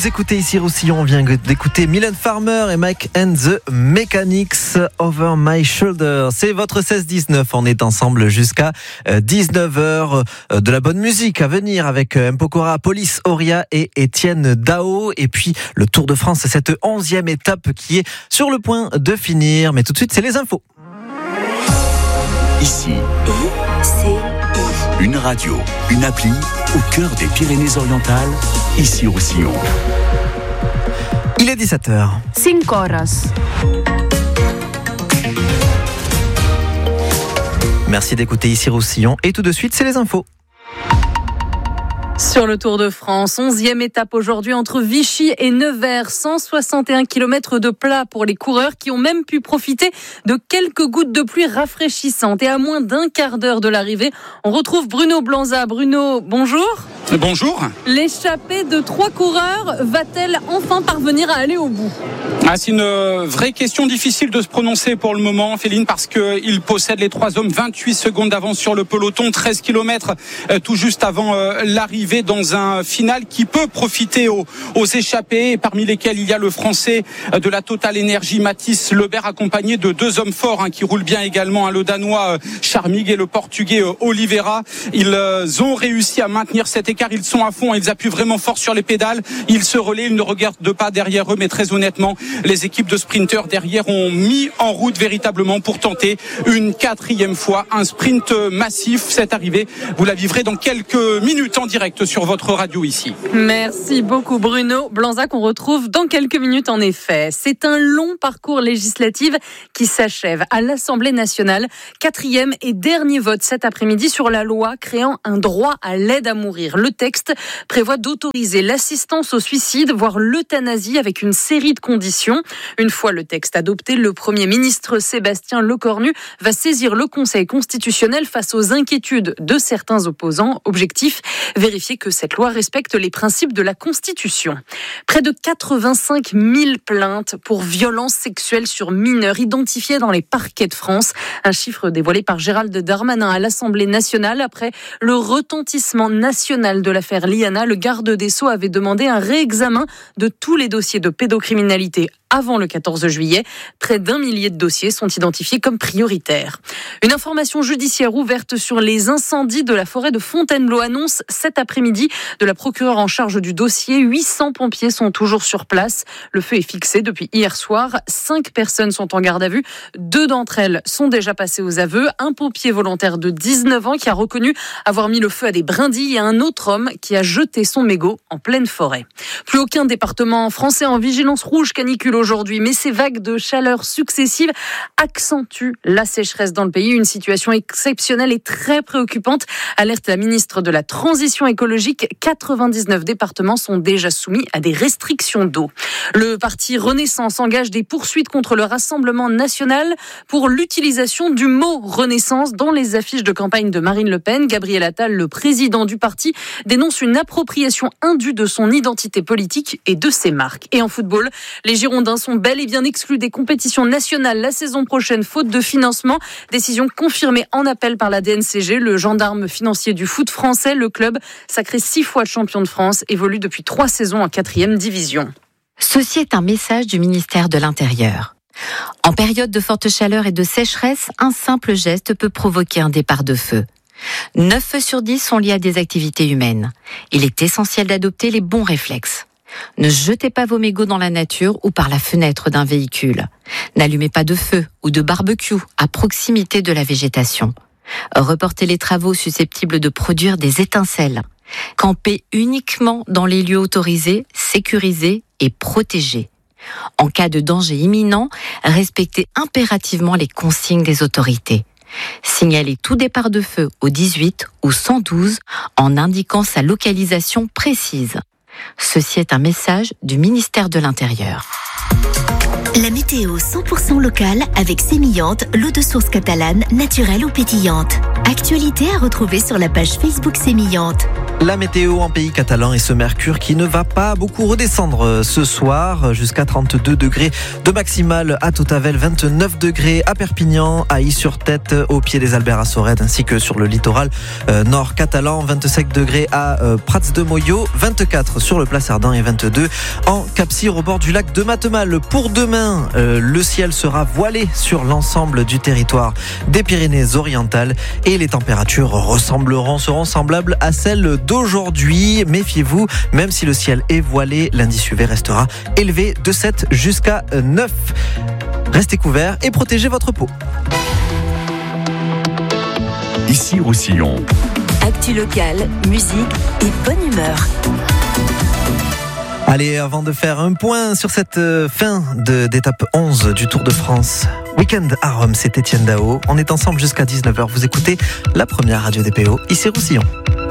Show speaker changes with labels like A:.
A: Vous écoutez ici Roussillon, on vient d'écouter Mylène Farmer et Mike and the Mechanics, Over My Shoulder. C'est votre 16-19, on est ensemble jusqu'à 19h. De la bonne musique à venir avec M. Pokora, Police, Auria et Étienne Dao. Et puis le Tour de France, c'est cette 11e étape qui est sur le point de finir. Mais tout de suite, c'est les infos.
B: Ici, une radio, une appli au cœur des Pyrénées-Orientales, ici Roussillon.
A: Il est 17h.
C: 5 horas.
A: Merci d'écouter ici Roussillon. Et tout de suite, c'est les infos.
C: Sur le Tour de France, 11e étape aujourd'hui entre Vichy et Nevers, 161 km de plat pour les coureurs qui ont même pu profiter de quelques gouttes de pluie rafraîchissantes. Et à moins d'un quart d'heure de l'arrivée, on retrouve Bruno Blanza. Bruno, bonjour.
D: Bonjour.
C: L'échappée de 3 coureurs va-t-elle enfin parvenir à aller au bout ?
D: C'est une vraie question difficile de se prononcer pour le moment, Féline, parce qu'ils possèdent les 3 hommes 28 secondes d'avance sur le peloton, 13 km tout juste avant l'arrivée dans un final qui peut profiter aux échappés, et parmi lesquels il y a le Français de la Total Energy, Mathis Lebert, accompagné de 2 hommes forts qui roulent bien également, le Danois Charmig et le Portugais Oliveira. Ils ont réussi à maintenir cet écart, ils sont à fond, ils appuient vraiment fort sur les pédales, ils se relaient, ils ne regardent pas derrière eux, mais très honnêtement, les équipes de sprinteurs derrière ont mis en route véritablement pour tenter une 4e fois un sprint massif. Cette arrivée, vous la vivrez dans quelques minutes en direct sur votre radio ici.
C: Merci beaucoup Bruno Blanza, qu'on retrouve dans quelques minutes en effet. C'est un long parcours législatif qui s'achève à l'Assemblée nationale. 4e et dernier vote cet après-midi sur la loi créant un droit à l'aide à mourir. Le texte prévoit d'autoriser l'assistance au suicide, voire l'euthanasie avec une série de conditions. Une fois le texte adopté, le Premier ministre Sébastien Lecornu va saisir le Conseil constitutionnel face aux inquiétudes de certains opposants. Objectif, vérifier que cette loi respecte les principes de la Constitution. Près de 85 000 plaintes pour violences sexuelles sur mineurs identifiées dans les parquets de France. Un chiffre dévoilé par Gérald Darmanin à l'Assemblée nationale. Après le retentissement national de l'affaire Liana, le garde des Sceaux avait demandé un réexamen de tous les dossiers de pédocriminalité avant le 14 juillet. Près d'1 millier de dossiers sont identifiés comme prioritaires. Une information judiciaire ouverte sur les incendies de la forêt de Fontainebleau annonce cet après-midi de la procureure en charge du dossier. 800 pompiers sont toujours sur place. Le feu est fixé depuis hier soir. 5 personnes sont en garde à vue. 2 d'entre elles sont déjà passées aux aveux. Un pompier volontaire de 19 ans qui a reconnu avoir mis le feu à des brindilles et un autre homme qui a jeté son mégot en pleine forêt. Plus aucun département français en vigilance rouge canicule aujourd'hui, mais ces vagues de chaleur successives accentuent la sécheresse dans le pays. Une situation exceptionnelle et très préoccupante, alerte la ministre de la Transition écologique. 99 départements sont déjà soumis à des restrictions d'eau. Le parti Renaissance engage des poursuites contre le Rassemblement national pour l'utilisation du mot Renaissance dans les affiches de campagne de Marine Le Pen. Gabriel Attal, le président du parti, dénonce une appropriation indue de son identité politique et de ses marques. Et en football, les Girondins sont bel et bien exclus des compétitions nationales la saison prochaine, faute de financement. Décision confirmée en appel par la DNCG, le gendarme financier du foot français. Le club, sacré 6 fois champion de France, évolue depuis 3 saisons en 4e division.
E: Ceci est un message du ministère de l'Intérieur. En période de forte chaleur et de sécheresse, un simple geste peut provoquer un départ de feu. 9 feux sur 10 sont liés à des activités humaines. Il est essentiel d'adopter les bons réflexes. Ne jetez pas vos mégots dans la nature ou par la fenêtre d'un véhicule. N'allumez pas de feu ou de barbecue à proximité de la végétation. Reportez les travaux susceptibles de produire des étincelles. Campez uniquement dans les lieux autorisés, sécurisés et protégés. En cas de danger imminent, respectez impérativement les consignes des autorités. Signalez tout départ de feu au 18 ou 112 en indiquant sa localisation précise. Ceci est un message du ministère de l'Intérieur.
F: La météo 100% locale avec Sémillante, l'eau de source catalane, naturelle ou pétillante. Actualité à retrouver sur la page Facebook Sémillante.
A: La météo en pays catalan et ce mercure qui ne va pas beaucoup redescendre ce soir, jusqu'à 32 degrés de maximale à Totavel, 29 degrés à Perpignan, à Is-sur-Tête, au pied des Alberts à Sorède, ainsi que sur le littoral nord catalan, 25 degrés à Prats de Moyo, 24 sur le Place Ardan et 22 en Cap-Cyr au bord du lac de Matemal. Pour demain, le ciel sera voilé sur l'ensemble du territoire des Pyrénées-Orientales et les températures seront semblables à celles d'aujourd'hui. Méfiez-vous, même si le ciel est voilé, l'indice UV restera élevé de 7 jusqu'à 9. Restez couverts et protégez votre peau.
B: Ici Roussillon.
F: Actu locale, musique et bonne humeur.
A: Allez, avant de faire un point sur cette fin d'étape 11 du Tour de France, Week-end à Rome, c'est Étienne Dao. On est ensemble jusqu'à 19h. Vous écoutez la première radio DPO, ici Roussillon.